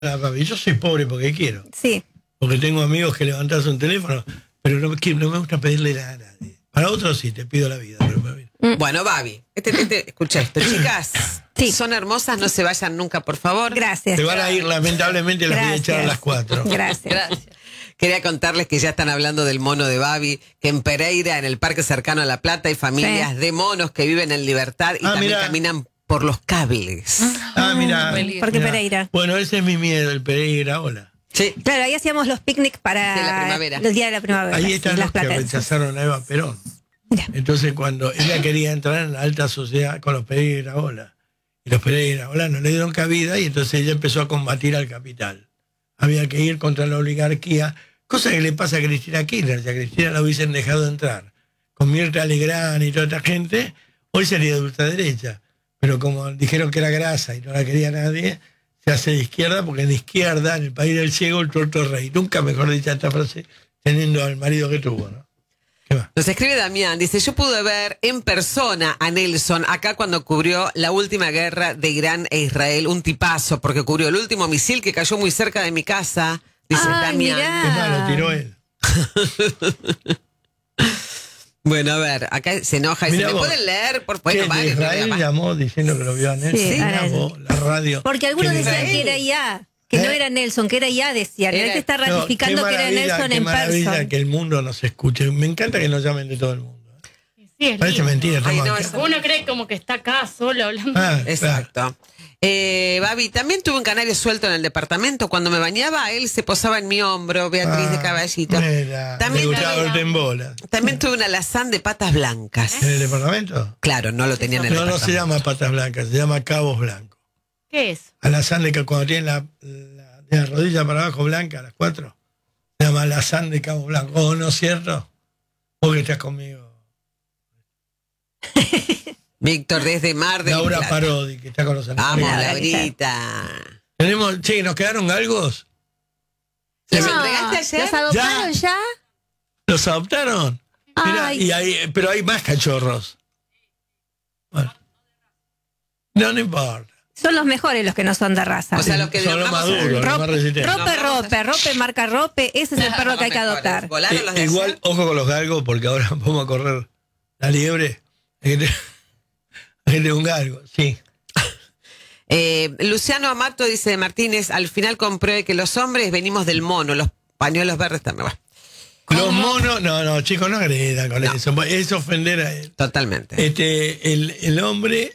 papi, yo soy pobre porque quiero. Sí. Porque tengo amigos que levantas un teléfono, pero no me gusta pedirle nada a nadie. Para otros sí, te pido la vida, pero para mí. Bueno, Babi, escucha esto, chicas. Sí. Son hermosas, no se vayan nunca, por favor. Gracias. Te van a ir, lamentablemente, las voy a echar a las 4. Gracias. Quería contarles que ya están hablando del mono de Babi, que en Pereira, en el parque cercano a La Plata, hay familias de monos que viven en libertad y también caminan por los cables. Mira. Porque Pereira. Bueno, ese es mi miedo, el Pereira, hola. Sí. Claro, ahí hacíamos los picnics para De la primavera. el día de la primavera. Ahí están las los que platenses. rechazaron a Eva Perón. Mira. Entonces, cuando ella quería entrar en la alta sociedad con los Pereira, hola. Y los Pereira, hola, no le dieron cabida y entonces ella empezó a combatir al capital. Había que ir contra la oligarquía, cosa que le pasa a Cristina Kirchner. Si a Cristina la hubiesen dejado entrar con Mirta Legrand y toda esta gente, hoy sería de ultraderecha. Pero como dijeron que era grasa y no la quería nadie, se hace de izquierda, porque en la izquierda, en el país del ciego, el tuerto es rey. Nunca mejor dicha esta frase, teniendo al marido que tuvo, ¿no? ¿Qué más? Nos escribe Damián, dice, yo pude ver en persona a Nelson acá cuando cubrió la última guerra de Irán e Israel, un tipazo, porque cubrió el último misil que cayó muy cerca de mi casa, dice Damián. Mirá. Es más, lo tiró él. Bueno, a ver, acá se enoja y dice, ¿me pueden leer? Bueno, De Israel llamó diciendo que lo vio a Nelson. Sí, Mirá vos, la radio. Porque algunos Qué decían bien. que era IA, que no era Nelson, que era IA, decían. Él te está ratificando No, que era Nelson qué en maravilla persona. que el mundo nos escuche. Me encanta que nos llamen de todo el mundo. Sí, es Parece lindo. mentira. Ay, estamos no, acá. eso- Uno cree como que está acá solo hablando. Exacto. Babi, también tuve un canario suelto en el departamento. Cuando me bañaba, él se posaba en mi hombro, Beatriz de Caballito. Mira, También me gustaba tuve- verte en bola. También tuve un alazán de patas blancas. ¿En el departamento? Claro, no lo tenía en el No, no departamento. se llama patas blancas, se llama cabos blancos. ¿Qué es? Alazán de que cuando tiene de la rodilla para abajo blanca, a las 4, se llama alazán de cabos blancos. ¿Oh, no es cierto? Vos que estás conmigo. Víctor, desde Mar del Laura Plata. Parodi, que está con los Vamos, animales. Laurita. Tenemos, che, ¿nos quedaron galgos? ¿Les No, entregaste ayer? ¿Los adoptaron ya? ¿Los adoptaron? Mirá, Ay. pero hay más cachorros. Bueno. No importa. Son los mejores los que no son de raza. O sea, los que Son los nombramos- maduros, los más resistentes. Rope, marca Rope, ese es el perro que hay que adoptar. Volaron los de Igual, ayer. ojo con los galgos, porque ahora vamos a correr la liebre. Hay que tener un galgo, sí. Luciano Amato dice, Martínez, al final compruebe que los hombres venimos del mono, los pañuelos verdes también. Bueno, Los monos, no, chicos, no agredan con No. eso. Es ofender a él. totalmente. El hombre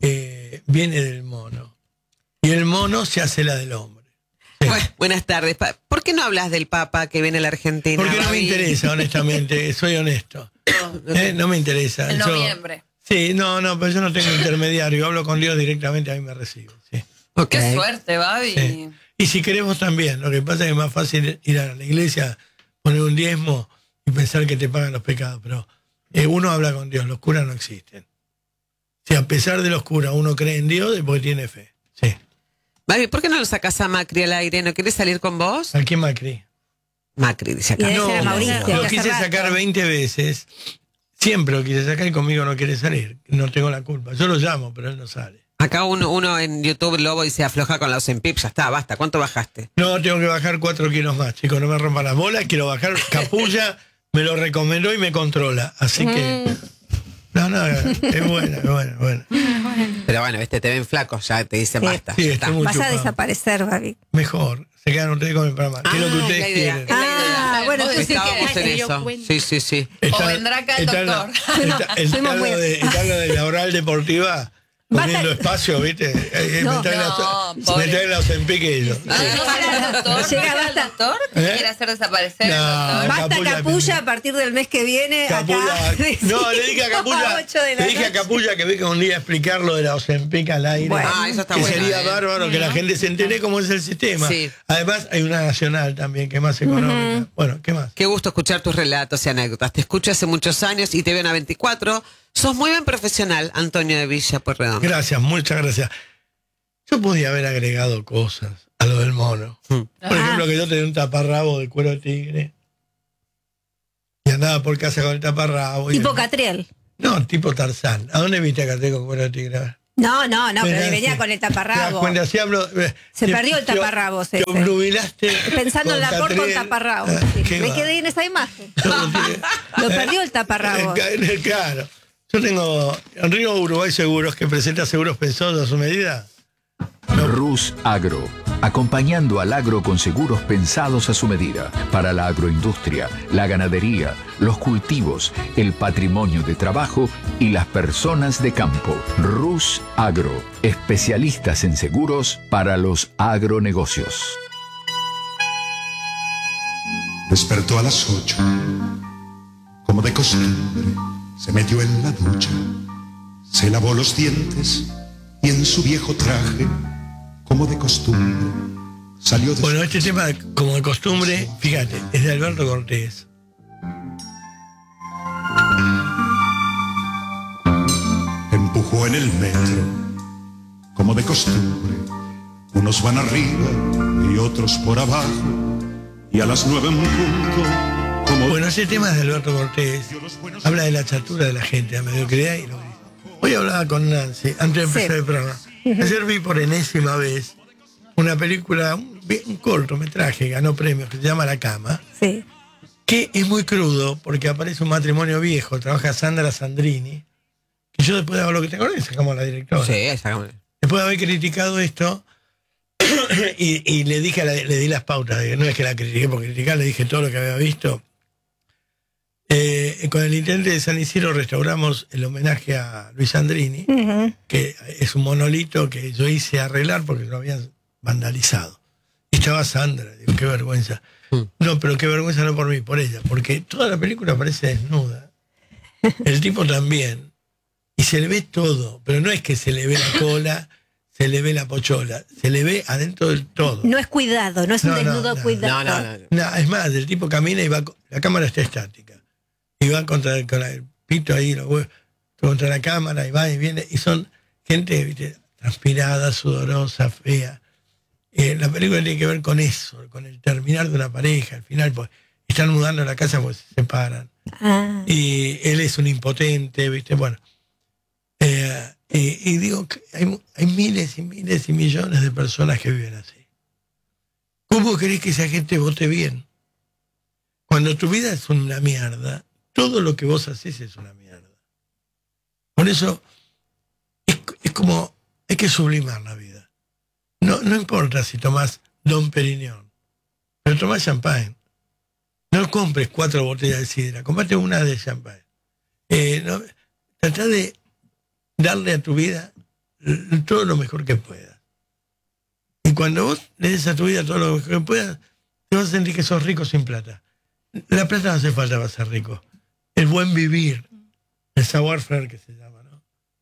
viene del mono. Y el mono se hace la del hombre. Sí. Buenas tardes. ¿Por qué no hablas del Papa que viene a la Argentina? Porque no me Babi? interesa, honestamente, soy honesto. No me interesa. En Yo- noviembre. Sí, no, pero yo no tengo intermediario. Hablo con Dios directamente, a mí me recibe. Sí. Ok. Qué suerte, Babi. Sí. Y si queremos también, lo que pasa es que es más fácil ir a la iglesia, poner un diezmo y pensar que te pagan los pecados, pero uno habla con Dios, los curas no existen. Si a pesar de los curas uno cree en Dios es porque tiene fe. Sí. Babi, ¿por qué no lo sacas a Macri al aire? ¿No quieres salir con vos? ¿A quién Macri? Macri, dice Y acá. debe ser a Mauricio. lo que quise hace sacar rato. 20 veces. Siempre lo quise sacar y conmigo no quiere salir. No tengo la culpa. Yo lo llamo, pero él no sale. Acá uno en YouTube, Lobo, dice, afloja con la Ozempic. Ya está, basta. ¿Cuánto bajaste? No, tengo que bajar 4 kilos más, chicos. No me rompan las bolas. Quiero bajar. Capulla me lo recomendó y me controla. Así que... No, es buena. Pero bueno, te ven flaco, ya te dicen Sí. basta. Sí, ya estoy está. muy Vas a chupado. desaparecer, Babi. Mejor. Se quedan ustedes con el programa. ¿Qué es lo que Ah, ustedes la idea. quieren? Ah, bueno, Vos decís Estábamos que en se dio eso. cuenta. Sí. O vendrá acá el doctor. Está Fuimos muy- lo de la oral deportiva poniendo espacio, ¿viste? No, Me traen pobre. la Ozempic y ellos. ¿No llega el doctor? Llega, ¿Llega el basta. doctor? ¿Eh? ¿Quiere hacer desaparecer No. el doctor? Basta Capulla, Capulla a partir del mes que viene. Capulla. Acá. No, le dije a Capulla. 8 de la Le dije a noche. Capulla que venga un día a explicar lo de la Ozempic al aire. Bueno. Ah, eso está que bueno. sería bárbaro que la gente se entere cómo es el sistema. Sí. Además, hay una nacional también que es más económica. Bueno, ¿qué más? Qué gusto escuchar tus relatos y anécdotas. Te escucho hace muchos años y te veo en A24. Sos muy buen profesional, Antonio de Villa Pueyrredón. Gracias, muchas gracias. Yo podía haber agregado cosas a lo del mono. Por ejemplo, que yo tenía un taparrabo de cuero de tigre. Y andaba por casa con el taparrabo. Tipo y Catriel. No, tipo Tarzán. ¿A dónde viste a Catriel con cuero de tigre? A ver. pero venía con el ¿Te das taparrabos. cuenta? Si hablo, Se perdió el taparrabos Te ese. obnubilaste. Pensando en la por con Catriel. taparrabos. Qué Me va. quedé en esa imagen. Todo tiene- Lo perdió el taparrabos. Claro. Yo tengo en Río Uruguay Seguros, que presenta seguros pensados a su medida. Rus Agro, acompañando al agro con seguros pensados a su medida, para la agroindustria, la ganadería, los cultivos, el patrimonio de trabajo y las personas de campo. Rus Agro, especialistas en seguros para los agronegocios. Despertó a las 8, como de costumbre, se metió en la ducha, se lavó los dientes y en su viejo traje, como de costumbre, salió de Bueno, su este tema, como de costumbre, fíjate, es de Alberto Cortés. empujó en el metro, como de costumbre. Unos van arriba y otros por abajo, y a las 9 en punto, como Bueno, ese tema es de Alberto Cortés. Habla de la chatura de la gente, la mediocridad y lo gris. Hoy hablaba con Nancy, antes de empezar Sí. el programa. Ayer vi por enésima vez una película, un cortometraje, ganó premios, que se llama La Cama, Sí. que es muy crudo porque aparece un matrimonio viejo, trabaja Sandra Sandrini, que yo después de haber lo que te acordás, sacamos a la directora. Sí, sacamos. Después de haber criticado esto, y le dije, le di las pautas, no es que la critiqué por criticar, le dije todo lo que había visto. Con el Intendente de San Isidro restauramos el homenaje a Luis Sandrini, Ujú. que es un monolito que yo hice arreglar porque lo habían vandalizado. Y estaba Sandra, digo, qué vergüenza. No, pero qué vergüenza no por mí, por ella, porque toda la película parece desnuda. El tipo también. Y se le ve todo, pero no es que se le ve la cola, se le ve la pochola, se le ve adentro del todo. No es cuidado, no es un No, no, desnudo no. cuidado. No, es más, el tipo camina y va, la cámara está estática. Y va con el pito ahí, los huevos, contra la cámara, y va y viene. Y son gente, ¿viste?, transpirada, sudorosa, fea. La película tiene que ver con eso, con el terminar de una pareja, al final, pues están mudando la casa pues se separan. Ah. Y él es un impotente, ¿viste? Bueno. Y digo, que hay miles y miles y millones de personas que viven así. ¿Cómo querés que esa gente vote bien? Cuando tu vida es una mierda, todo lo que vos haces es una mierda. Por eso es como, hay que sublimar la vida. No importa si tomás Dom Perignon, pero tomás champagne. No compres 4 botellas de sidra, comprate una de champagne. Tratá de darle a tu vida todo lo mejor que puedas. Y cuando vos le des a tu vida todo lo mejor que puedas, te vas a sentir que sos rico sin plata. La plata no hace falta para ser rico. El buen vivir, el savoir-faire que se llama, ¿no?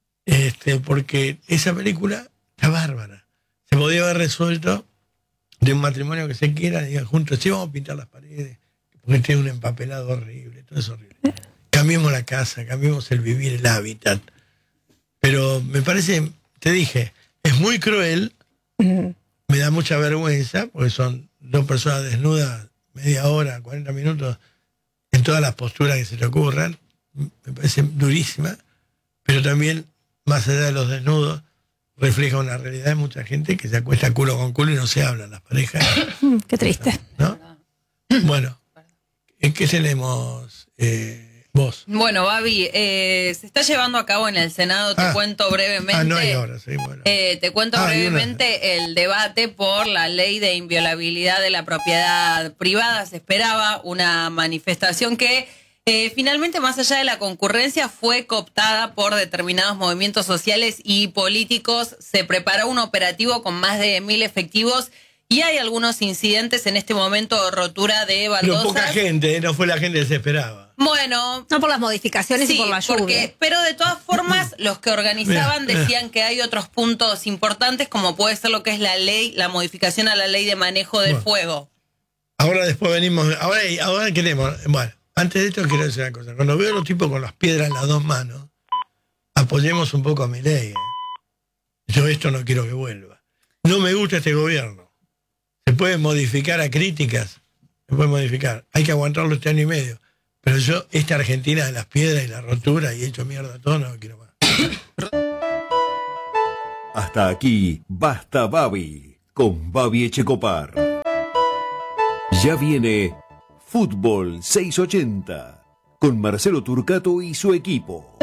Porque esa película está bárbara. Se podía haber resuelto de un matrimonio que se quiera, digan juntos, sí, vamos a pintar las paredes, porque tiene un empapelado horrible, todo es horrible. Cambiemos la casa, cambiemos el vivir, el hábitat. Pero me parece, te dije, es muy cruel, me da mucha vergüenza, porque son 2 personas desnudas, media hora, 40 minutos, en todas las posturas que se te ocurran, me parece durísima, pero también, más allá de los desnudos, refleja una realidad de mucha gente que se acuesta culo con culo y no se hablan las parejas, Qué triste. ¿no? Bueno, ¿en qué tenemos vos? Bueno, Babi, se está llevando a cabo en el Senado, te cuento brevemente. No hay hora, sí, bueno. Te cuento brevemente el debate por la ley de inviolabilidad de la propiedad privada. Se esperaba una manifestación que finalmente, más allá de la concurrencia, fue cooptada por determinados movimientos sociales y políticos. Se preparó un operativo con más de 1.000 efectivos y hay algunos incidentes en este momento, rotura de baldosas. Pero poca gente, no fue la gente que se esperaba. Bueno, No por las modificaciones sí, y por la lluvia. pero de todas formas los que organizaban Mira. decían que hay otros puntos importantes como puede ser lo que es la ley, la modificación a la ley de manejo del fuego. Ahora después venimos, ahora queremos, bueno, antes de esto quiero decir una cosa, cuando veo a los tipos con las piedras en las 2 manos, apoyemos un poco a mi ley. Yo esto no quiero que vuelva. No me gusta este gobierno. Se puede modificar a críticas, se puede modificar, hay que aguantarlo 1 año y medio. Pero yo, esta Argentina de las piedras y la rotura y hecho mierda todo, no lo quiero más. Hasta aquí, Basta Babi, con Babi Echecopar. Ya viene Fútbol 680, con Marcelo Turcato y su equipo.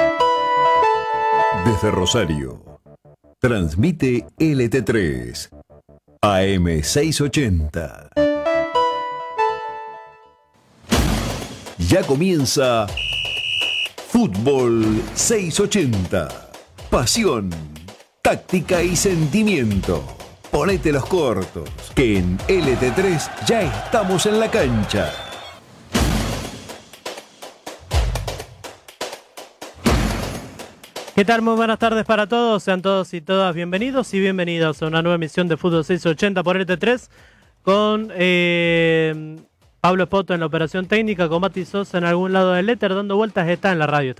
Desde Rosario, transmite LT3, AM 680. Ya comienza Fútbol 680. Pasión, táctica y sentimiento. Ponete los cortos, que en LT3 ya estamos en la cancha. ¿Qué tal? Muy buenas tardes para todos. Sean todos y todas bienvenidos y bienvenidos a una nueva emisión de Fútbol 680 por LT3 con Pablo Espoto en la operación técnica, con Mati Sosa en algún lado del éter dando vueltas. Está en la radio.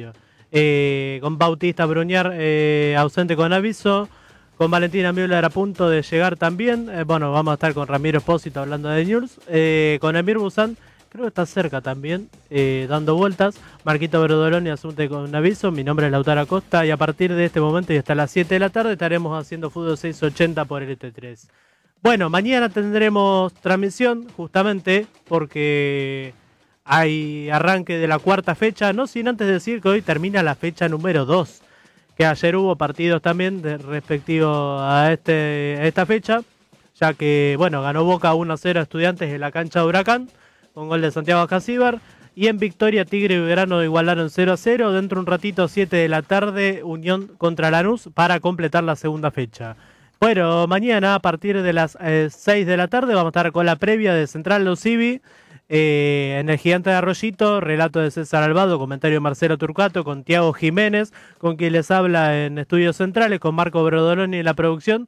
Con Bautista Bruñar ausente con aviso, con Valentina Müller a punto de llegar también. Vamos a estar con Ramiro Espósito hablando de News, con Emir Busan, creo que está cerca también, dando vueltas. Marquito Brodoloni ausente con aviso. Mi nombre es Lautaro Acosta y a partir de este momento y hasta las 7 de la tarde estaremos haciendo Fútbol 680 por LT3. Bueno, mañana tendremos transmisión justamente porque hay arranque de la cuarta fecha, no sin antes decir que hoy termina la fecha número 2, que ayer hubo partidos también respectivo a esta fecha, ya que ganó Boca 1-0 a Estudiantes en la cancha de Huracán, con gol de Santiago Casíbar, y en victoria Tigre y Belgrano igualaron 0-0, dentro de un ratito 7 de la tarde, Unión contra Lanús para completar la segunda fecha. Bueno, mañana a partir de las 6 de la tarde vamos a estar con la previa de Central Lucivi, en el Gigante de Arroyito, relato de César Albado, comentario de Marcelo Turcato, con Tiago Jiménez, con quien les habla en Estudios Centrales, con Marco Brodoloni en la producción.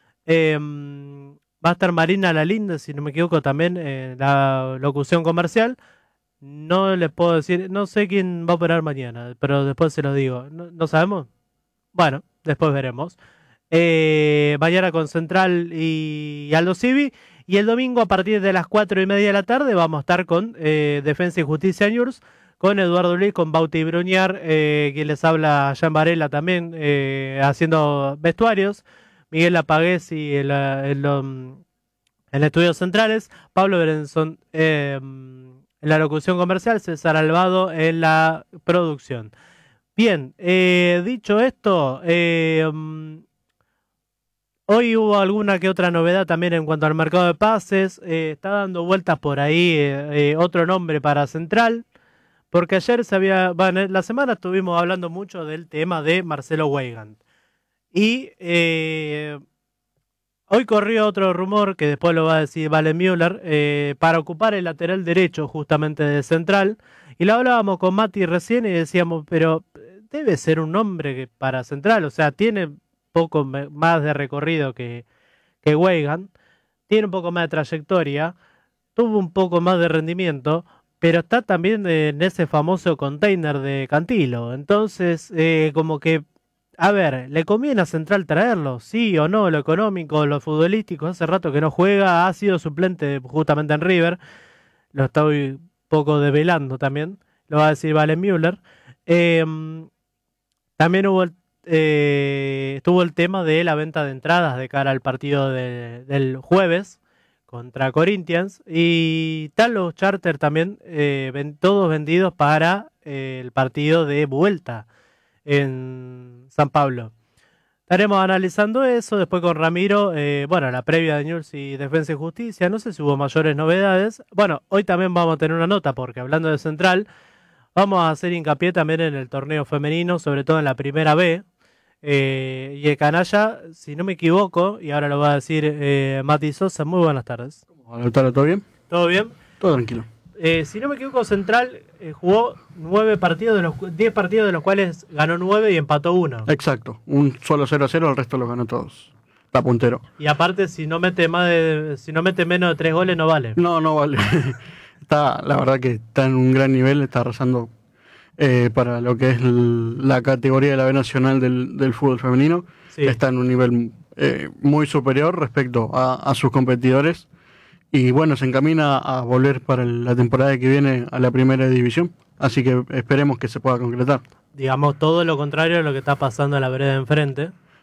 Va a estar Marina Lalinde, si no me equivoco, también en la locución comercial. No les puedo decir, no sé quién va a operar mañana, pero después se lo digo. ¿No sabemos? Bueno, después veremos. Mañana con Central y Aldo Civi. Y el domingo a partir de las 4:30 de la tarde vamos a estar con Defensa y Justicia News, con Eduardo Luis, con Bauti Bruñar, quien les habla Jean Varela también, haciendo vestuarios, Miguel Apaguesi en Estudios Centrales, Pablo Berenzón en la locución comercial, César Albado en la producción. Bien, dicho esto, hoy hubo alguna que otra novedad también en cuanto al mercado de pases. Está dando vueltas por ahí otro nombre para Central, porque ayer la semana estuvimos hablando mucho del tema de Marcelo Weigand. Y hoy corrió otro rumor, que después lo va a decir Valen Müller, para ocupar el lateral derecho justamente de Central. Y lo hablábamos con Mati recién y decíamos, pero debe ser un nombre para Central, o sea, tiene poco más de recorrido que Weigand, tiene un poco más de trayectoria, tuvo un poco más de rendimiento, pero está también en ese famoso container de Cantilo. Entonces, como que, a ver, ¿le conviene a Central traerlo? ¿Sí o no? Lo económico, lo futbolístico, hace rato que no juega, ha sido suplente justamente en River, lo estoy un poco develando también, lo va a decir Valen Müller. También estuvo el tema de la venta de entradas de cara al partido del jueves contra Corinthians, y están los charters también, todos vendidos para el partido de vuelta en San Pablo. Estaremos analizando eso después con Ramiro, la previa de News y Defensa y Justicia. No sé si hubo mayores novedades. Bueno, hoy también vamos a tener una nota, porque hablando de Central, vamos a hacer hincapié también en el torneo femenino, sobre todo en la primera B. Y el canalla, si no me equivoco, y ahora lo va a decir Mati Sosa. Muy buenas tardes. Hola, ¿todo bien? ¿Todo bien? Todo tranquilo. Si no me equivoco, Central jugó 10 partidos de los cuales ganó 9 y empató 1. Exacto, un solo 0-0, el resto los ganó todos. Está puntero. Y aparte, si no mete menos de 3 goles, no vale. No vale. La verdad que está en un gran nivel, está arrasando para lo que es la categoría de la B Nacional del fútbol femenino. Sí. Está en un nivel muy superior respecto a sus competidores. Y bueno, se encamina a volver para la temporada que viene a la primera división. Así que esperemos que se pueda concretar. Digamos, todo lo contrario de lo que está pasando en la vereda de enfrente.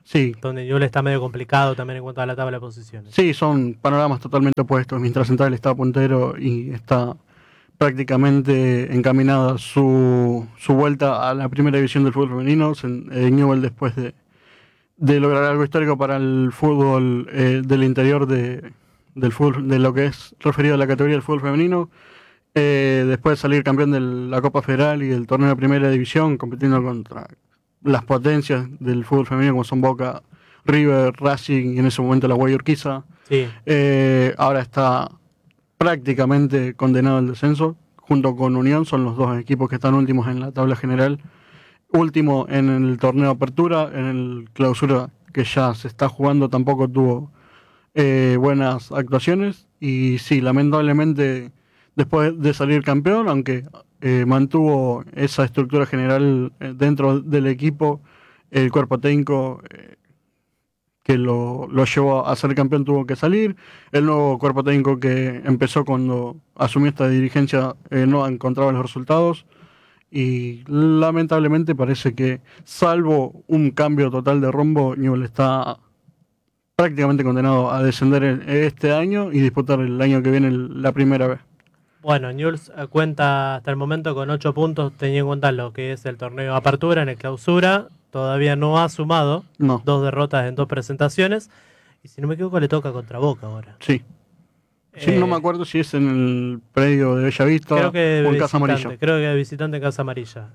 Sí. Donde Newell's está medio complicado también en cuanto a la tabla de posiciones. Sí, son panoramas totalmente opuestos. Mientras Central está puntero y está prácticamente encaminada su vuelta a la primera división del fútbol femenino, Newell's, después de lograr algo histórico para el fútbol del interior del fútbol, de lo que es referido a la categoría del fútbol femenino, después de salir campeón de la Copa Federal y del torneo de primera división, compitiendo contra las potencias del fútbol femenino como son Boca, River, Racing y en ese momento la Guayurquiza. Sí. Ahora está prácticamente condenado al descenso, junto con Unión, son los dos equipos que están últimos en la tabla general. Último en el torneo de apertura, en el clausura que ya se está jugando tampoco tuvo buenas actuaciones. Y sí, lamentablemente, después de salir campeón, aunque mantuvo esa estructura general dentro del equipo, el cuerpo técnico que lo llevó a ser campeón tuvo que salir. El nuevo cuerpo técnico que empezó cuando asumió esta dirigencia no encontraba los resultados. Y lamentablemente parece que, salvo un cambio total de rumbo, Newell's está prácticamente condenado a descender este año y disputar el año que viene la primera vez. Bueno, Newell's cuenta hasta el momento con 8 puntos, teniendo en cuenta lo que es el torneo de apertura. En el clausura todavía no ha sumado, 2 derrotas en 2 presentaciones. Y si no me equivoco, le toca contra Boca ahora. Sí. Sí, no me acuerdo si es en el predio de Bellavista o en Casa Amarilla. Creo que es visitante en Casa Amarilla.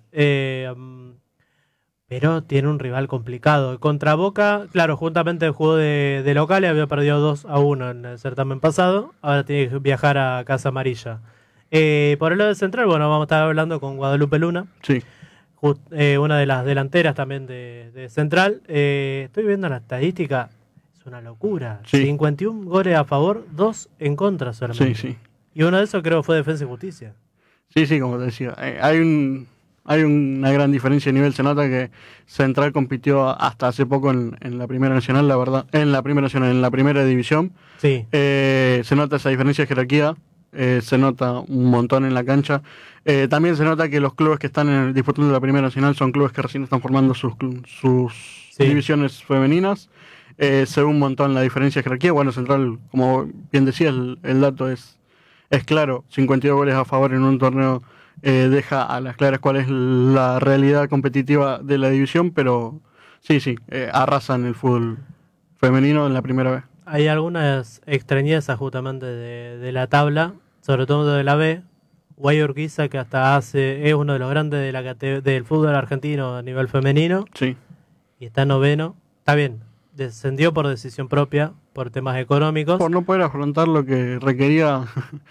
Pero tiene un rival complicado. Contra Boca, claro, juntamente jugó de local y había perdido 2-1 en el certamen pasado. Ahora tiene que viajar a Casa Amarilla. Por el lado de Central, bueno, vamos a estar hablando con Guadalupe Luna. Sí. Una de las delanteras también de Central. Estoy viendo la estadística. Una locura. Sí. 51 goles a favor, 2 en contra solamente. Sí. Y uno de esos creo fue Defensa y Justicia. Sí, como te decía. Hay una gran diferencia a nivel. Se nota que Central compitió hasta hace poco en la Primera Nacional, la verdad. En la Primera División. Sí. Se nota esa diferencia de jerarquía. Se nota un montón en la cancha. También se nota que los clubes que están disputando la Primera Nacional son clubes que recién están formando sus divisiones femeninas. Se ve un montón la diferencia de jerarquía. Bueno, Central, como bien decía, el dato es claro. 52 goles a favor en un torneo deja a las claras cuál es la realidad competitiva de la división, pero sí, arrasan el fútbol femenino en la primera vez. Hay algunas extrañezas justamente de la tabla, sobre todo de la B. Guayurquiza, que es uno de los grandes del fútbol argentino a nivel femenino. Sí. Y está noveno. Está bien. Descendió por decisión propia, por temas económicos. Por no poder afrontar lo que requería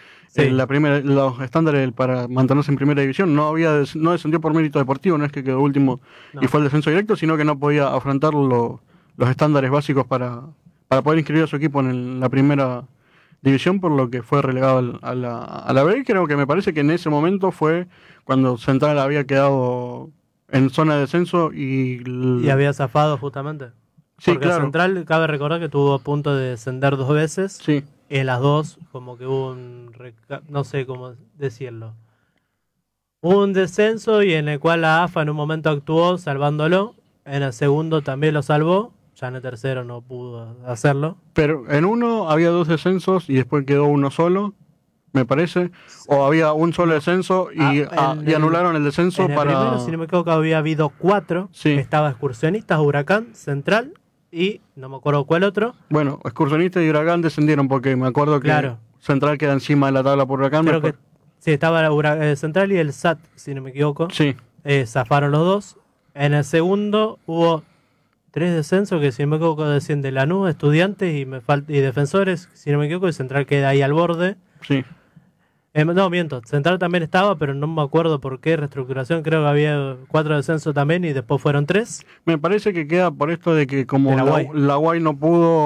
los estándares para mantenerse en primera división. No descendió por mérito deportivo, no es que quedó último y fue el descenso directo, sino que no podía afrontar los estándares básicos para poder inscribir a su equipo en la primera división, por lo que fue relegado a la B. Creo que me parece que en ese momento fue cuando Central había quedado en zona de descenso y había zafado justamente. Sí, porque claro. Central, cabe recordar que estuvo a punto de descender 2 veces. Sí. En las 2, como que hubo no sé cómo decirlo. Hubo un descenso y en el cual la AFA en un momento actuó salvándolo. En el segundo también lo salvó. Ya en el tercero no pudo hacerlo. Pero en uno había 2 descensos y después quedó uno solo, me parece. O había un solo descenso y anularon el descenso en el primero, si no me equivoco, había habido 4. Sí. Estaba Excursionistas, Huracán, Central y no me acuerdo cuál otro. Bueno, Excursionistas y Huracán descendieron porque me acuerdo que Central queda encima de la tabla por Huracán. Creo que sí, estaba Central y el SAT, si no me equivoco. Sí. Zafaron los 2. En el segundo hubo 3 descensos que, si no me equivoco, desciende Lanús, Estudiantes y Defensores, si no me equivoco, y Central queda ahí al borde. Sí. No, miento, Central también estaba, pero no me acuerdo por qué reestructuración. Creo que había 4 descensos también y después fueron 3. Me parece que queda por esto de que como la Guay no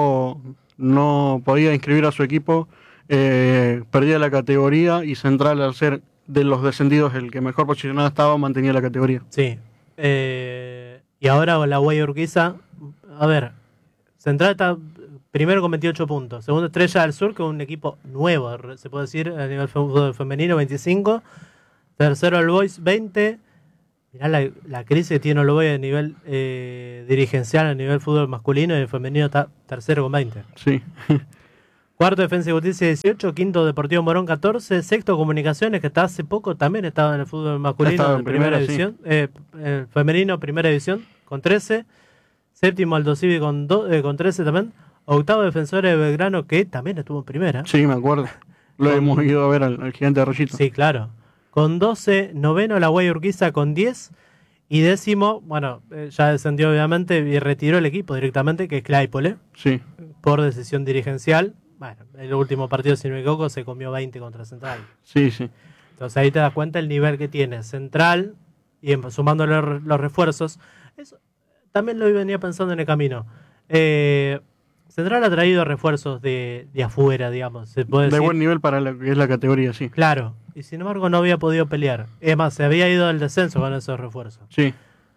podía inscribir a su equipo, perdía la categoría, y Central, al ser de los descendidos el que mejor posicionado estaba, mantenía la categoría. Sí. Y ahora la Guayurquiza, a ver, Central está primero con 28 puntos. Segundo, Estrella del Sur, que es un equipo nuevo, se puede decir, a nivel femenino, 25. Tercero, el Boys, 20. Mirá la crisis que tiene Oloboy a nivel dirigencial, a nivel fútbol masculino, y el femenino está tercero con 20. Sí. Cuarto, Defensa y Justicia 18, quinto, Deportivo Morón 14, sexto, Comunicaciones, que hasta hace poco también estaba en el fútbol masculino en primera división, el femenino primera división con 13, séptimo, Aldo Civi con 13 también, octavo, Defensores de Belgrano, que también estuvo en primera. Sí, me acuerdo. Lo hemos ido a ver al Gigante de Arroyito. Sí, claro. Con 12, noveno, la Guaya Urquiza con 10, y décimo, bueno, ya descendió obviamente y retiró el equipo directamente, que es Claypole, sí, por decisión dirigencial. Bueno, el último partido, si no me equivoco, se comió 20 contra Central. Sí, sí. Entonces ahí te das cuenta el nivel que tiene Central y sumándole los refuerzos. Eso también lo venía pensando en el camino. Central ha traído refuerzos de afuera, digamos. Se puede decir. De buen nivel para lo que es la categoría, sí. Claro, y sin embargo no había podido pelear. Es más, se había ido al descenso con esos refuerzos. Sí.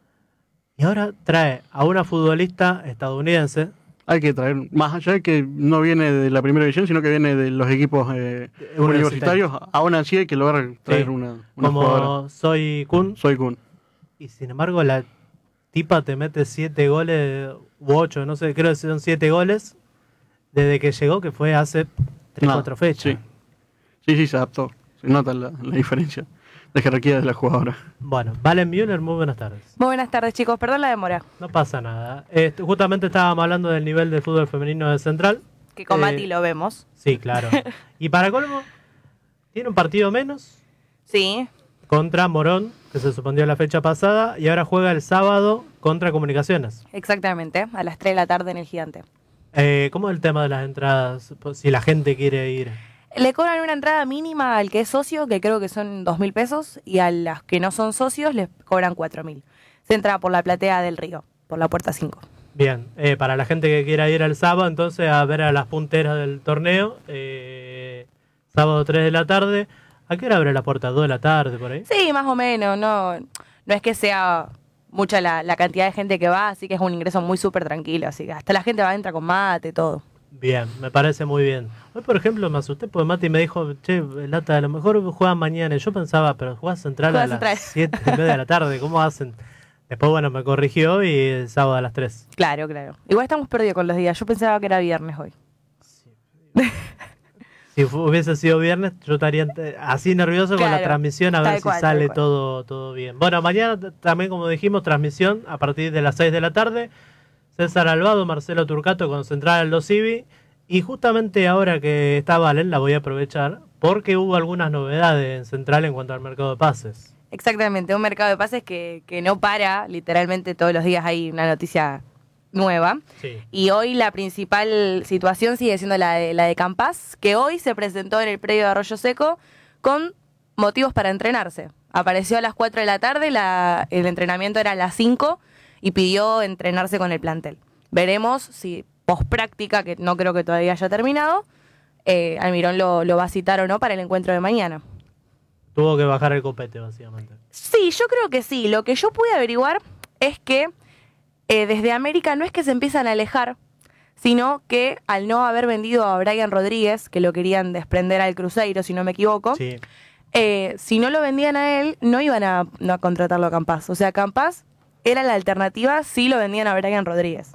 Y ahora trae a una futbolista estadounidense. Hay que traer, más allá de que no viene de la primera división, sino que viene de los equipos universitarios, aún así hay que lograr traer una como jugadora. Soy Kun. Y sin embargo la tipa te mete 7 goles, u 8, no sé, creo que son 7 goles, desde que llegó, que fue hace 3-4 fechas. Sí, se adaptó. Se nota la diferencia de jerarquía de la jugadora. Bueno, Valen Müller, muy buenas tardes. Muy buenas tardes, chicos. Perdón la demora. No pasa nada. Justamente estábamos hablando del nivel del fútbol femenino de Central. Que con Mati lo vemos. Sí, claro. Y para colmo, tiene un partido menos. Sí. Contra Morón, que se suspendió la fecha pasada, y ahora juega el sábado contra Comunicaciones. Exactamente, a las 3 de la tarde en el Gigante. ¿Cómo es el tema de las entradas? Si la gente quiere ir. Le cobran una entrada mínima al que es socio, que creo que son 2.000 pesos, y a las que no son socios les cobran 4.000. Se entra por la platea del Río, por la puerta 5. Bien, para la gente que quiera ir al sábado, entonces a ver a las punteras del torneo, sábado 3 de la tarde. ¿A qué hora abre la puerta? ¿2 de la tarde por ahí? Sí, más o menos, no es que sea mucha la cantidad de gente que va, así que es un ingreso muy súper tranquilo, así que hasta la gente entra con mate, todo. Bien, me parece muy bien. Hoy, por ejemplo, me asusté porque Mati me dijo, che, Lata, a lo mejor juegan mañana. Y yo pensaba, pero jugás Central a las 7:30 de la tarde, ¿cómo hacen? Después, bueno, me corrigió y el sábado a las 3. Claro. Igual estamos perdidos con los días. Yo pensaba que era viernes hoy. Sí. Si hubiese sido viernes, yo estaría así nervioso con la transmisión a ver si sale todo bien. Bueno, mañana también, como dijimos, transmisión a partir de las 6 de la tarde. César Albado, Marcelo Turcato con Central Aldo Civi. Y justamente ahora que está Valen, la voy a aprovechar porque hubo algunas novedades en Central en cuanto al mercado de pases. Exactamente, un mercado de pases que no para, literalmente todos los días hay una noticia nueva. Sí. Y hoy la principal situación sigue siendo la de Campás, que hoy se presentó en el predio de Arroyo Seco con motivos para entrenarse. Apareció a las 4 de la tarde, el entrenamiento era a las 5 y pidió entrenarse con el plantel. Veremos si pospráctica, que no creo que todavía haya terminado, Almirón lo va a citar o no para el encuentro de mañana. Tuvo que bajar el copete, básicamente. Sí, yo creo que sí. Lo que yo pude averiguar es que desde América no es que se empiezan a alejar, sino que al no haber vendido a Brian Rodríguez, que lo querían desprender al Cruzeiro, si no me equivoco, sí. Si no lo vendían a él, no iban a contratarlo a Campás. O sea, Campás era la alternativa si lo vendían a Brian Rodríguez.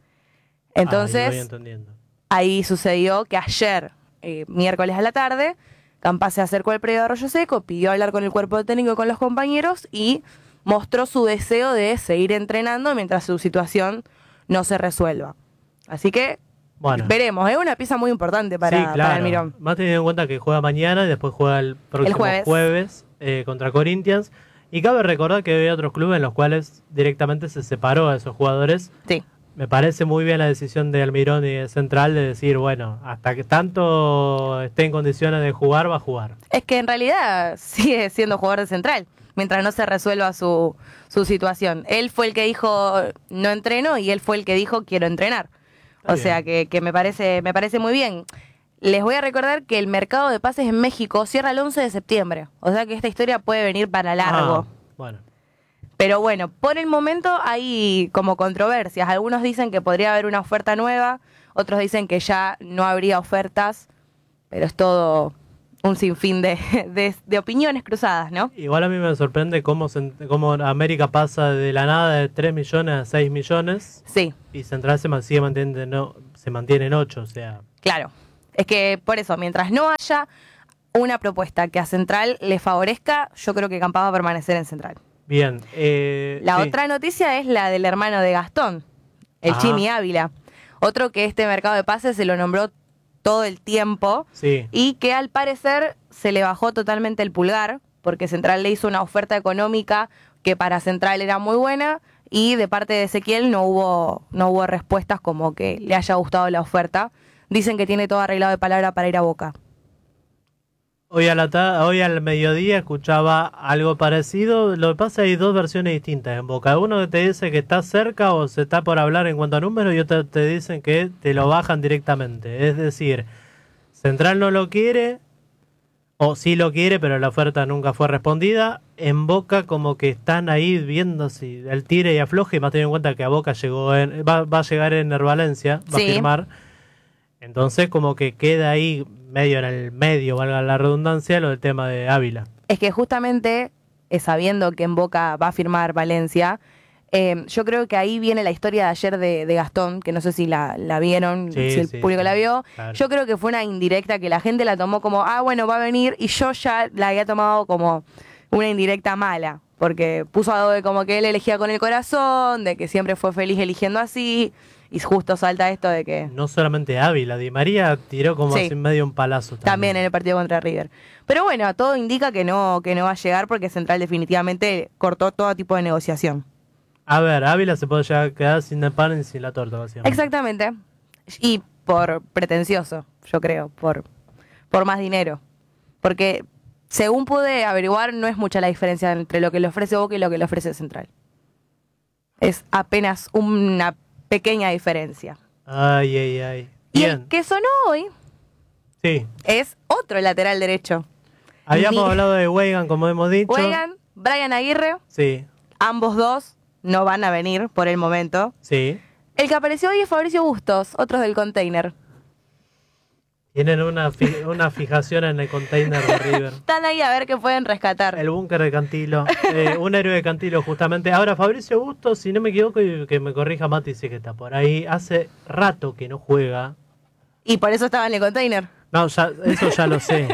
Entonces, ahí sucedió que ayer, miércoles a la tarde, Campás se acercó al predio de Arroyo Seco, pidió hablar con el cuerpo técnico y con los compañeros y mostró su deseo de seguir entrenando mientras su situación no se resuelva. Así que veremos, es una pieza muy importante para Almirón. Más teniendo en cuenta que juega mañana y después juega el próximo jueves contra Corinthians. Y cabe recordar que había otros clubes en los cuales directamente se separó a esos jugadores. Sí. Me parece muy bien la decisión de Almirón y de Central de decir, bueno, hasta que tanto esté en condiciones de jugar, va a jugar. Es que en realidad sigue siendo jugador de Central, mientras no se resuelva su situación. Él fue el que dijo, no entreno, y él fue el que dijo, quiero entrenar. O sea que me parece muy bien. Les voy a recordar que el mercado de pases en México cierra el 11 de septiembre. O sea que esta historia puede venir para largo. Bueno. Pero bueno, por el momento hay como controversias. Algunos dicen que podría haber una oferta nueva, otros dicen que ya no habría ofertas, pero es todo un sinfín de opiniones cruzadas, ¿no? Igual a mí me sorprende cómo América pasa de la nada de 3 millones a 6 millones. Sí. Y Central se mantiene en 8, o sea. Claro. Es que por eso, mientras no haya una propuesta que a Central le favorezca, yo creo que Campas va a permanecer en Central. Bien. La sí. otra noticia es la del hermano de Gastón, el Chimi Ávila. Otro que este mercado de pases se lo nombró todo el tiempo, sí. Y que al parecer se le bajó totalmente el pulgar, porque Central le hizo una oferta económica que para Central era muy buena, y de parte de Ezequiel no hubo respuestas como que le haya gustado la oferta. Dicen que tiene todo arreglado de palabra para ir a Boca. Hoy al mediodía escuchaba algo parecido. Lo que pasa es que hay dos versiones distintas en Boca. Uno que te dice que está cerca o se está por hablar en cuanto a números, y otro te dicen que te lo bajan directamente. Es decir, Central no lo quiere, o sí lo quiere, pero la oferta nunca fue respondida. En Boca como que están ahí viendo si el tire y afloje, y más teniendo en cuenta que a Boca va a llegar en Valencia, va a firmar. Entonces como que queda ahí medio en el medio, valga la redundancia, lo del tema de Ávila. Es que justamente, sabiendo que en Boca va a firmar Valencia, yo creo que ahí viene la historia de ayer de Gastón, que no sé si la vieron, si el público la vio. Claro. Yo creo que fue una indirecta que la gente la tomó como, bueno, va a venir, y yo ya la había tomado como una indirecta mala, porque puso algo de como que él elegía con el corazón, de que siempre fue feliz eligiendo así. Y justo salta esto de que... No solamente Ávila, Di María tiró como así medio un palazo. También en el partido contra River. Pero bueno, todo indica que no va a llegar, porque Central definitivamente cortó todo tipo de negociación. A ver, Ávila se puede llegar a quedar sin el pan y sin la torta, básicamente. Exactamente. Y por pretencioso, yo creo, por más dinero. Porque según pude averiguar, no es mucha la diferencia entre lo que le ofrece Boca y lo que le ofrece Central. Es apenas una pequeña diferencia. Ay. Bien. Y el que sonó hoy es otro lateral derecho. Habíamos hablado de Weigan, como hemos dicho. Weigan, Brian Aguirre. Sí. Ambos dos no van a venir por el momento. Sí. El que apareció hoy es Fabricio Bustos, otros del Container. Tienen una fijación en el Container de River. Están ahí a ver qué pueden rescatar. El búnker de Cantilo. Un héroe de Cantilo, justamente. Ahora, Fabricio Bustos, si no me equivoco, y que me corrija Mati, sí que está por ahí. Hace rato que no juega. ¿Y por eso estaba en el Container? No, eso ya lo sé.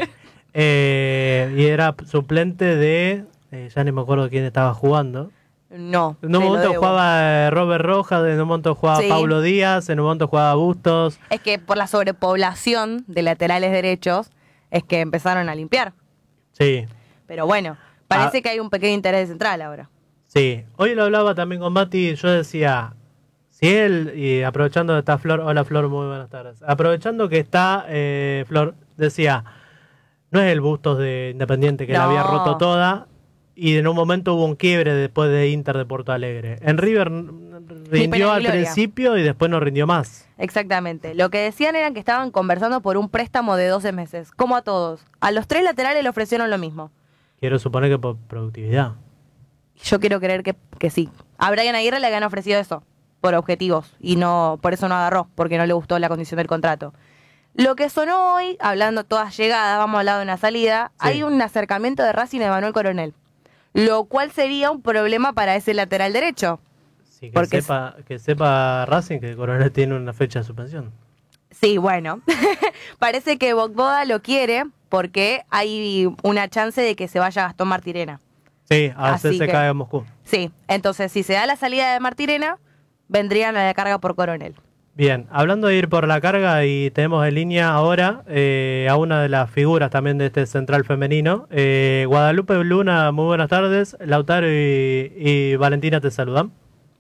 Y era suplente de... ya ni me acuerdo quién estaba jugando. No. En un momento jugaba Robert Rojas, en un momento jugaba Paulo Díaz, en un momento jugaba Bustos. Es que por la sobrepoblación de laterales derechos es que empezaron a limpiar. Sí. Pero bueno, parece que hay un pequeño interés central ahora. Sí. Hoy lo hablaba también con Mati, yo decía, si él, y aprovechando que está Flor, hola Flor, muy buenas tardes. Aprovechando que está Flor, decía, no es el Bustos de Independiente que la había roto toda. Y en un momento hubo un quiebre después de Inter de Porto Alegre. En River rindió al principio y después no rindió más. Exactamente. Lo que decían era que estaban conversando por un préstamo de 12 meses, como a todos. A los 3 laterales le ofrecieron lo mismo. Quiero suponer que por productividad. Yo quiero creer que sí. A Brian Aguirre le habían ofrecido eso, por objetivos, y no por eso no agarró, porque no le gustó la condición del contrato. Lo que sonó hoy, hablando todas llegadas, vamos a hablar de una salida, hay un acercamiento de Racing de Manuel Coronel. Lo cual sería un problema para ese lateral derecho. Sí, que sepa Racing que Coronel tiene una fecha de suspensión. Sí, bueno. Parece que Bogboda lo quiere porque hay una chance de que se vaya Gastón Martirena. Sí, a CSKA de Moscú. Sí, entonces si se da la salida de Martirena, vendrían a la carga por Coronel. Bien, hablando de ir por la carga, y tenemos en línea ahora a una de las figuras también de este Central femenino, Guadalupe Luna, muy buenas tardes. Lautaro y Valentina te saludan.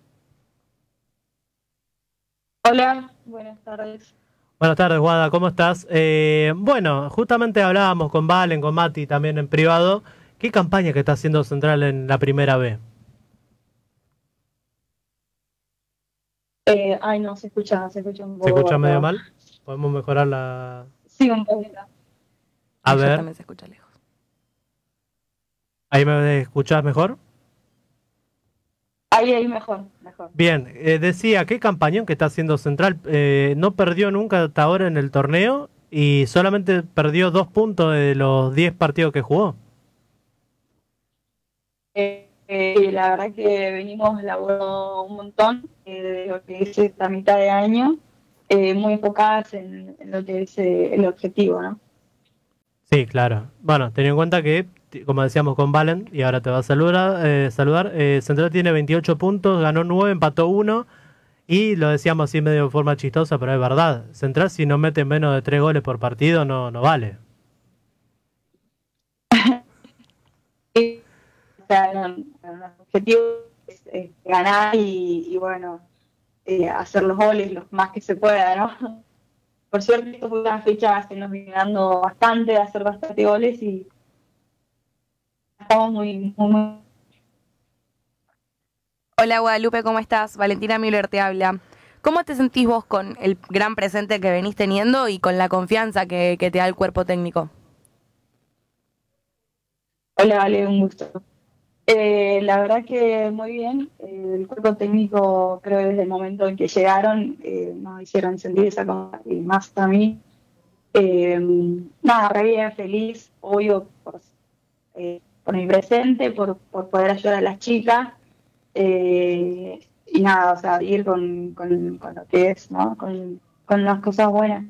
Hola, buenas tardes. Buenas tardes, Guada, ¿cómo estás? Bueno, justamente hablábamos con Valen, con Mati también en privado. ¿Qué campaña que está haciendo Central en la primera B? No, se escucha un poco. ¿Se escucha medio mal? ¿Podemos mejorar la...? Sí, un poquito. A ver. También se escucha lejos. ¿Ahí me escuchás mejor? Ahí mejor. Bien, decía, ¿qué campañón que está haciendo Central? No perdió nunca hasta ahora en el torneo y solamente perdió 2 puntos de los 10 partidos que jugó. La verdad que venimos laburando un montón de lo que es esta mitad de año, muy enfocadas en lo que es el objetivo, ¿no? Sí, claro. Bueno, ten en cuenta que, como decíamos con Valen, y ahora te va a saludar, Central tiene 28 puntos, ganó 9, empató 1, y lo decíamos así medio de forma chistosa, pero es verdad. Central, si no mete menos de 3 goles por partido, no vale. O sea, el objetivo es ganar y bueno, hacer los goles los más que se pueda, ¿no? Por suerte, estas últimas fechas se nos viene dando bastante, de hacer bastante goles y estamos muy... Hola Guadalupe, ¿cómo estás? Valentina Müller te habla. ¿Cómo te sentís vos con el gran presente que venís teniendo y con la confianza que te da el cuerpo técnico? Hola, Vale, un gusto. La verdad que muy bien. El cuerpo técnico, creo que desde el momento en que llegaron, nos hicieron sentir esa confianza y más a mí. Nada, re bien, feliz, obvio, por mi presente, por poder ayudar a las chicas. Y nada, o sea, ir con lo que es, ¿no? Con las cosas buenas.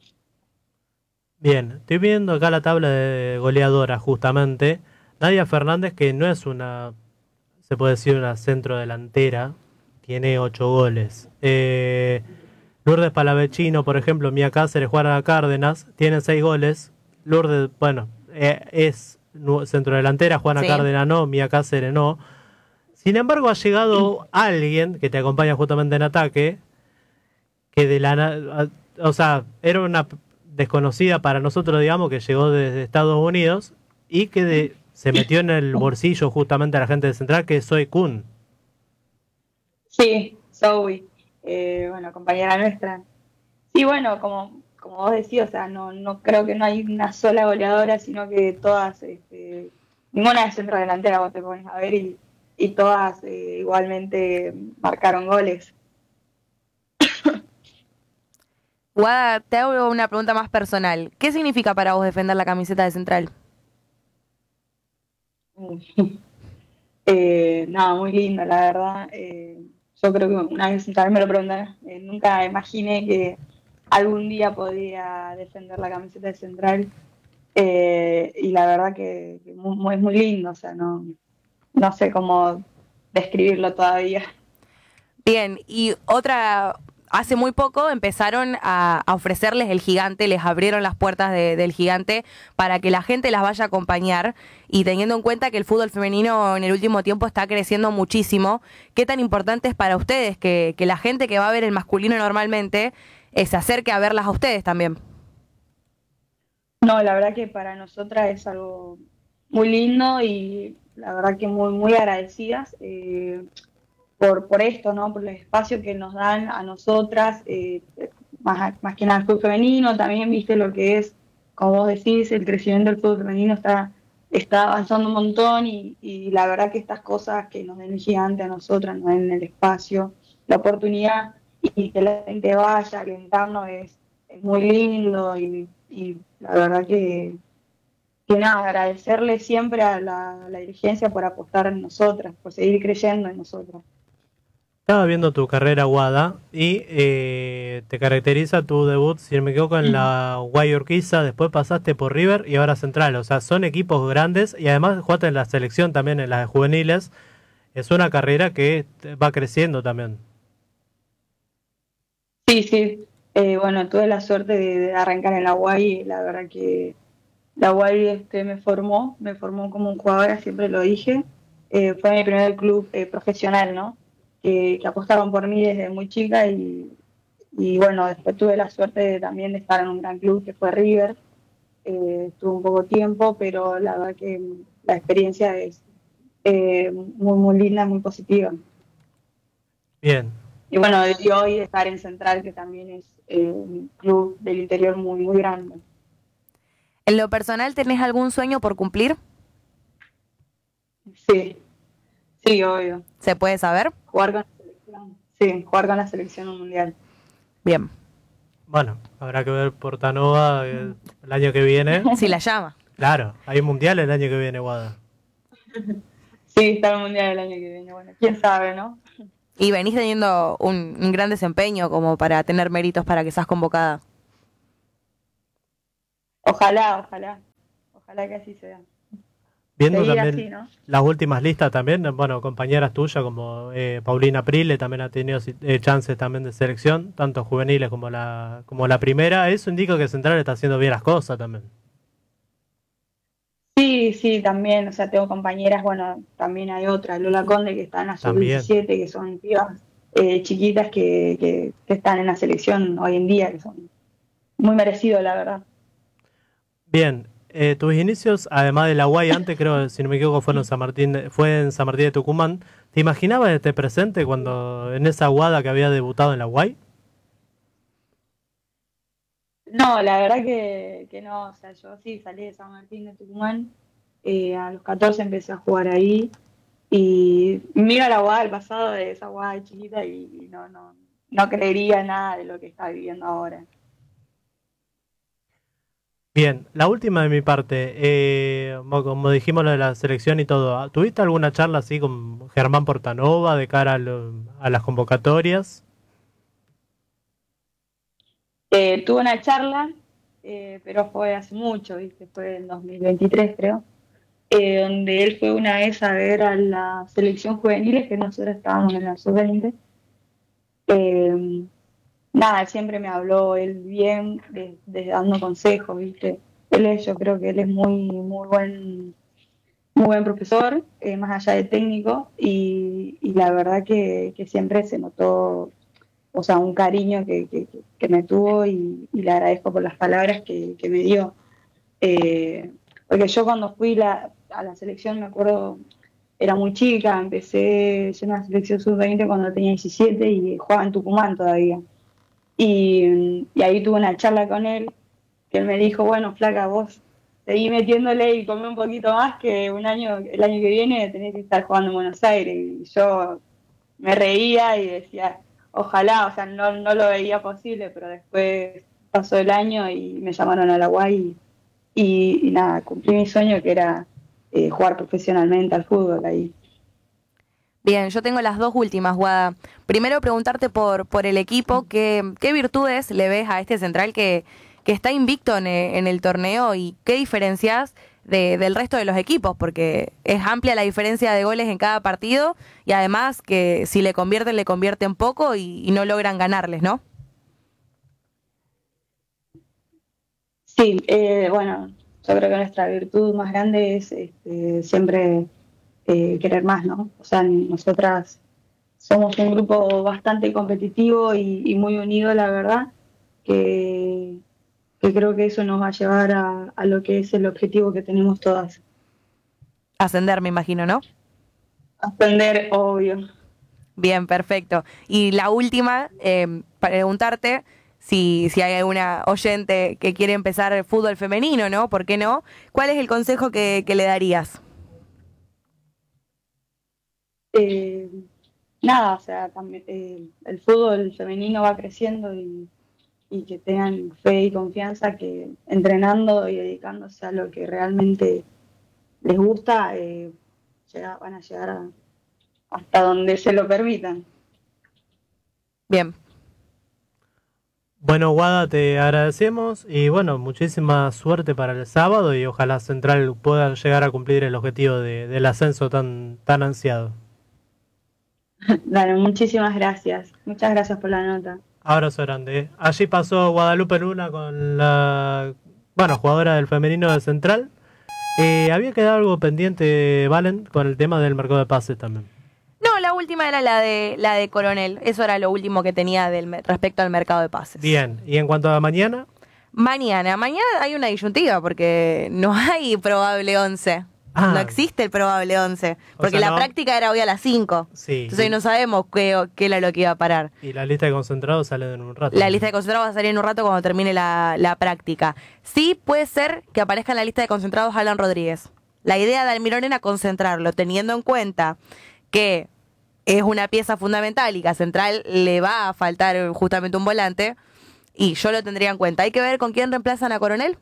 Bien, estoy viendo acá la tabla de goleadora justamente. Nadia Fernández, que no es una, se puede decir, una centrodelantera, tiene 8 goles. Lourdes Palavecino, por ejemplo, Mía Cáceres, Juana Cárdenas, tienen 6 goles. Lourdes, bueno, es centrodelantera, Juana Cárdenas no, Mía Cáceres no. Sin embargo, ha llegado alguien que te acompaña justamente en ataque, que o sea, era una desconocida para nosotros, digamos, que llegó desde Estados Unidos y que se metió en el bolsillo justamente a la gente de Central, que es Zoe Kuhn. Sí, Zoe, bueno, compañera nuestra. Sí, bueno, como vos decís, o sea, no creo que no hay una sola goleadora, sino que todas, ninguna es centrodelantera, vos te pones a ver, y todas igualmente marcaron goles. Guada, te hago una pregunta más personal. ¿Qué significa para vos defender la camiseta de Central? Nada, muy lindo, la verdad. Yo creo que una vez también me lo preguntaron, nunca imaginé que algún día podía defender la camiseta de Central, y la verdad que es muy lindo, o sea, no sé cómo describirlo todavía. Bien, y hace muy poco empezaron a ofrecerles el gigante, les abrieron las puertas del gigante para que la gente las vaya a acompañar, y teniendo en cuenta que el fútbol femenino en el último tiempo está creciendo muchísimo, ¿qué tan importante es para ustedes que la gente que va a ver el masculino normalmente se acerque a verlas a ustedes también? No, la verdad que para nosotras es algo muy lindo y la verdad que muy agradecidas por esto, ¿no? Por el espacio que nos dan a nosotras, más que nada el fútbol femenino, también viste lo que es, como vos decís, el crecimiento del fútbol femenino está avanzando un montón y la verdad que estas cosas que nos den el gigante a nosotras, nos den el espacio, la oportunidad y que la gente vaya a alentarnos es muy lindo y la verdad que nada, agradecerle siempre a la dirigencia por apostar en nosotras, por seguir creyendo en nosotras. Estaba viendo tu carrera, Guada, y te caracteriza tu debut, si no me equivoco, en la Guayurquiza, después pasaste por River y ahora Central. O sea, son equipos grandes y además jugaste en la selección también, en las juveniles. Es una carrera que va creciendo también. Sí. Bueno, tuve la suerte de arrancar en la Guay, la verdad que la Guay me formó como jugadora, siempre lo dije. Fue mi primer club profesional, ¿no? Que apostaron por mí desde muy chica y bueno, después tuve la suerte también de estar en un gran club que fue River. Estuve un poco tiempo, pero la verdad que la experiencia es muy linda, muy positiva. Bien. Y bueno, y hoy estar en Central, que también es un club del interior muy grande. ¿En lo personal tenés algún sueño por cumplir? Sí, obvio. ¿Se puede saber? Jugar con la selección. Sí, jugar con la selección mundial. Bien. Bueno, habrá que ver Portanova el año que viene. Si la llama. Claro, hay un mundial el año que viene, Guada. Sí, está el mundial el año que viene. Bueno, quién sabe, ¿no? Y venís teniendo un gran desempeño como para tener méritos para que seas convocada. Ojalá que así sea. Viendo Seguir también así, ¿no? las últimas listas también, bueno, compañeras tuyas como Paulina Prile también ha tenido chances también de selección, tanto juveniles como la primera. Eso indica que Central está haciendo bien las cosas también. Sí, también, o sea, tengo compañeras, bueno, también hay otra, Lola Conde, que está en la sub-17, que son pibas chiquitas que están en la selección hoy en día, que son muy merecidos, la verdad. Bien, tus inicios, además de la UAI, antes creo, si no me equivoco, fue en San Martín de Tucumán. ¿Te imaginabas este presente cuando en esa Guada que había debutado en la UAI? No, la verdad que no, o sea, yo sí salí de San Martín de Tucumán, a los 14 empecé a jugar ahí y miro la UAI, el pasado de esa UAI chiquita y no creería nada de lo que está viviendo ahora. Bien, la última de mi parte, como dijimos lo de la selección y todo, ¿tuviste alguna charla así con Germán Portanova de cara a las convocatorias? Tuve una charla, pero fue hace mucho, ¿viste? Fue en 2023 creo, donde él fue una vez a ver a la selección juvenil, que nosotros estábamos en la sub-20. Nada, siempre me habló él bien, dando consejos, ¿viste? Yo creo que él es muy buen profesor, más allá de técnico, y la verdad que siempre se notó, o sea, un cariño que me tuvo y le agradezco por las palabras que me dio. Porque yo cuando fui a la selección, me acuerdo, era muy chica, empecé en la selección sub-20 cuando tenía 17 y jugaba en Tucumán todavía. Y ahí tuve una charla con él, que él me dijo, bueno, flaca, vos seguí metiéndole y comé un poquito más, que el año que viene tenés que estar jugando en Buenos Aires. Y yo me reía y decía, ojalá, o sea, no lo veía posible, pero después pasó el año y me llamaron a la UAI y nada, cumplí mi sueño, que era jugar profesionalmente al fútbol ahí. Bien, yo tengo las dos últimas, Guada. Primero preguntarte por el equipo, ¿qué virtudes le ves a este Central que está invicto en el torneo y qué diferencias del resto de los equipos? Porque es amplia la diferencia de goles en cada partido y además que si le convierten poco y no logran ganarles, ¿no? Sí, bueno, yo creo que nuestra virtud más grande es siempre querer más, ¿no? O sea, nosotras somos un grupo bastante competitivo y muy unido, la verdad, que creo que eso nos va a llevar a lo que es el objetivo que tenemos todas. Ascender, me imagino, ¿no? Ascender, obvio. Bien, perfecto. Y la última, preguntarte si hay alguna oyente que quiere empezar el fútbol femenino, ¿no? ¿Por qué no? ¿Cuál es el consejo que le darías? Nada, o sea, también, el fútbol femenino va creciendo y que tengan fe y confianza que entrenando y dedicándose a lo que realmente les gusta, van a llegar hasta donde se lo permitan. Bien. Bueno, Guada, te agradecemos y bueno, muchísima suerte para el sábado y ojalá Central pueda llegar a cumplir el objetivo del ascenso tan ansiado. Dale, muchísimas gracias. Muchas gracias por la nota. Abrazo grande. Allí pasó Guadalupe Luna con la jugadora del femenino de Central. Había quedado algo pendiente, Valen, con el tema del mercado de pases también. No, la última era la de Coronel. Eso era lo último que tenía respecto al mercado de pases. Bien, ¿y en cuanto a mañana? Mañana hay una disyuntiva porque no hay probable 11. No existe el probable 11. Porque la práctica era hoy a las 5. Sí. Entonces no sabemos qué era lo que iba a parar. Y la lista de concentrados sale en un rato. La lista de concentrados va a salir en un rato cuando termine la práctica. Sí puede ser que aparezca en la lista de concentrados Alan Rodríguez. La idea de Almirón era concentrarlo, teniendo en cuenta que es una pieza fundamental y que a Central le va a faltar justamente un volante. y yo lo tendría en cuenta. Hay que ver con quién reemplazan a Coronel.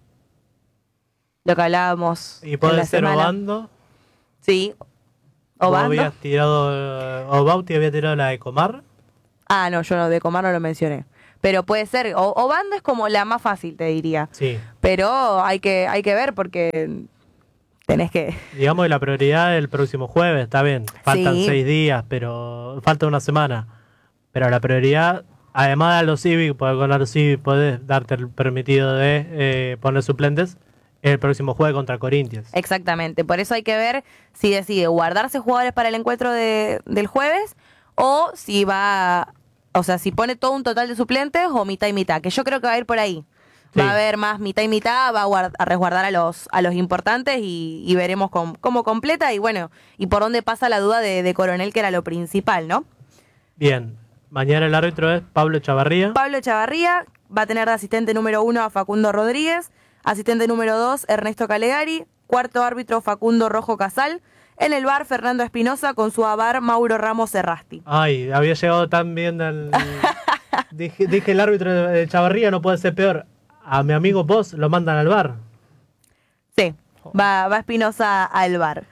Lo que hablábamos. ¿Y puede en la ser semana. Obando? Sí. ¿Obando? Bauti había tirado la de Comar. Ah, no, yo no, de Comar no lo mencioné. Pero puede ser. Obando es como la más fácil, te diría. Sí. Pero hay que ver porque tenés que... Digamos que la prioridad es el próximo jueves, está bien. Faltan Sí. 6 días, pero falta una semana. Pero la prioridad, además de a los Civic, porque con los Civic podés darte el permitido de poner suplentes, es el próximo jueves contra Corinthians. Exactamente. Por eso hay que ver si decide guardarse jugadores para el encuentro del jueves o si va... O sea, si pone todo un total de suplentes o mitad y mitad, que yo creo que va a ir por ahí. Sí. Va a haber más mitad y mitad, va a resguardar a los importantes y veremos cómo completa y bueno, y por dónde pasa la duda de Coronel, que era lo principal, ¿no? Bien, mañana el árbitro es Pablo Chavarría. Pablo Chavarría va a tener de asistente número 1 a Facundo Rodríguez, asistente número 2 Ernesto Calegari, cuarto árbitro Facundo Rojo Casal, en el VAR Fernando Espinosa con su avar Mauro Ramos Serrasti. Ay, había llegado tan bien al... dije el árbitro de Chavarría no puede ser peor. A mi amigo Vos lo mandan al VAR. Sí, va Espinosa al VAR.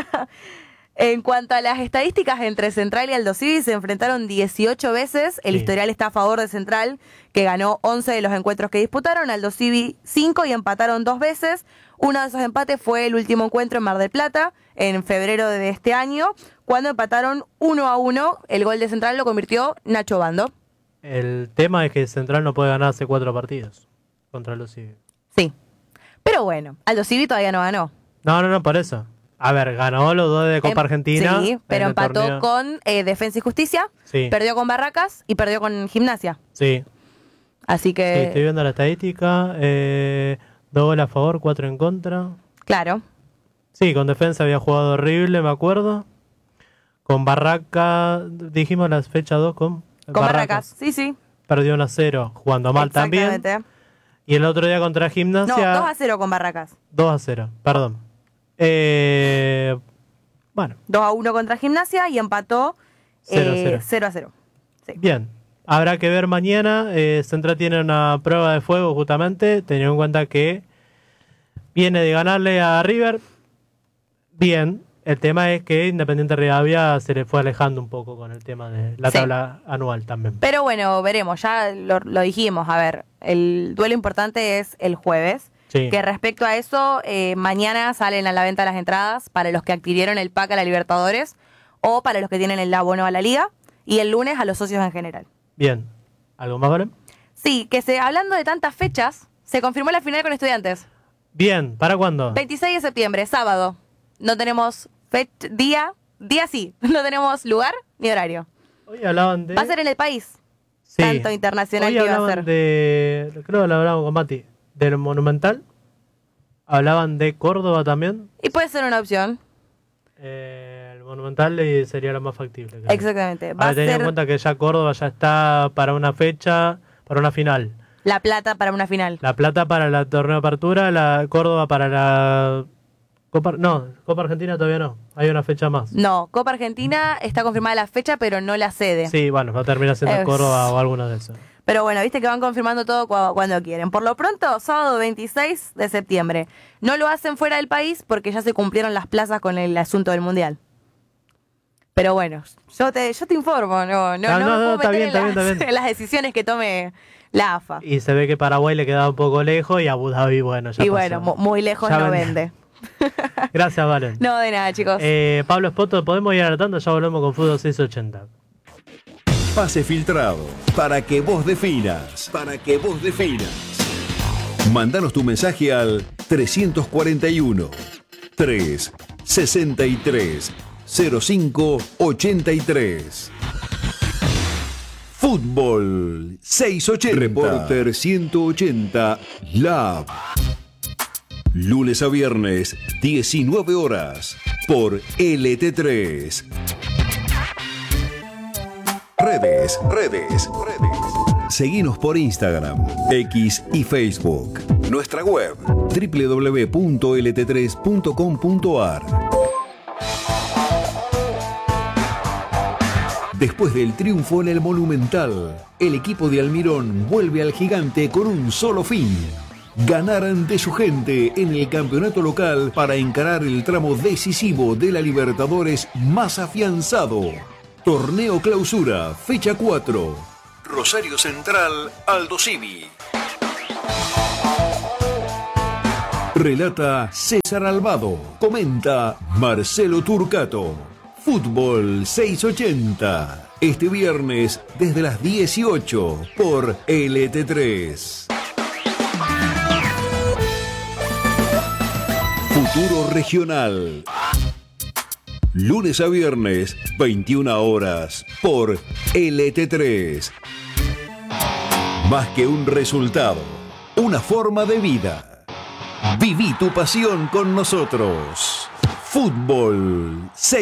En cuanto a las estadísticas, entre Central y Aldo Civi se enfrentaron 18 veces. El historial está a favor de Central, que ganó 11 de los encuentros que disputaron. Aldo Civi 5 y empataron 2 veces. Uno de esos empates fue el último encuentro en Mar del Plata, en febrero de este año, cuando empataron 1-1. El gol de Central lo convirtió Nacho Bando. El tema es que Central no puede ganar hace 4 partidos contra los Civi. Sí. Pero bueno, Aldo Civi todavía no ganó. No, por eso. A ver, ganó los 2 de Copa Argentina. Sí, pero en el empató torneo. con Defensa y Justicia, Sí. perdió con Barracas y perdió con Gimnasia. Sí. Así Sí, que, estoy viendo la estadística. 2 goles a favor, 4 en contra. claro, Sí, con Defensa había jugado horrible, me acuerdo. Con Barracas, dijimos la fecha 2 con Barracas. Sí. Perdió 1-0, jugando mal también. Exactamente. Y el otro día contra No, Gimnasia... 2-0 con Barracas. 2-0, perdón. Bueno, 2-1 contra Gimnasia y empató 0-0. 0-0. Sí. Bien. Habrá que ver mañana. Central tiene una prueba de fuego justamente, teniendo en cuenta que viene de ganarle a River. Bien. El tema es que Independiente Rivadavia se le fue alejando un poco con el tema de la tabla anual también. Pero bueno, veremos, ya lo dijimos. A ver, el duelo importante es el jueves. Sí. Que respecto a eso, mañana salen a la venta las entradas para los que adquirieron el pack a la Libertadores o para los que tienen el abono a la Liga, y el lunes a los socios en general. Bien. ¿Algo más, Valen? Sí, hablando de tantas fechas, se confirmó la final con Estudiantes. Bien. ¿Para cuándo? 26 de septiembre, sábado. No tenemos día sí, no tenemos lugar ni horario. Hoy hablaban de... Va a ser en el país. Sí. Tanto internacional Hoy que va a hablaban ser. de... Creo que lo hablábamos con Mati. Del Monumental. Hablaban de Córdoba también. Y puede ser una opción. El Monumental sería lo más factible. Creo. Exactamente. Va Ahora a teniendo ser en cuenta que ya Córdoba ya está para una fecha, para una final. La Plata para una final. La Plata para la torneo de apertura, la Córdoba para la Copa... No, Copa Argentina todavía no. Hay una fecha más. No, Copa Argentina está confirmada la fecha, pero no la sede. Sí, bueno, va a terminar siendo Córdoba o alguno de esos. Pero bueno, viste que van confirmando todo cuando quieren. Por lo pronto, sábado 26 de septiembre. No lo hacen fuera del país porque ya se cumplieron las plazas con el asunto del Mundial. Pero bueno, yo te informo, no me puedo está meter bien, está bien. en las decisiones que tome la AFA. Y se ve que Paraguay le quedaba un poco lejos y Abu Dhabi, bueno, ya Y pasó. bueno, muy lejos Ya no vende. vende. Gracias, Valen. No, de nada, chicos. Pablo Espoto, podemos ir anotando, ya volvemos con Fútbol 680. Pase filtrado para que vos definas. Mándanos tu mensaje al 341 363 0583. Fútbol 680. Reporter 180 Lab. Lunes a viernes, 19 horas, por LT3. Redes. Seguinos por Instagram, X y Facebook. Nuestra web, www.lt3.com.ar. Después del triunfo en el Monumental, el equipo de Almirón vuelve al gigante con un solo fin: ganar ante su gente en el campeonato local para encarar el tramo decisivo de la Libertadores más afianzado. Torneo Clausura, fecha 4. Rosario Central, Aldo Civi. Relata César Albado. Comenta Marcelo Turcato. Fútbol 680. Este viernes desde las 18 por LT3. Futuro Regional. Lunes a viernes, 21 horas, por LT3. Más que un resultado, una forma de vida. Viví tu pasión con nosotros. Fútbol 6.